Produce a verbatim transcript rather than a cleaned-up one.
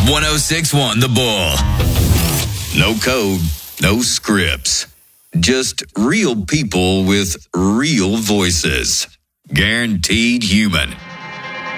one oh six point one The Bull. No code, no scripts. Just real people with real voices. Guaranteed human.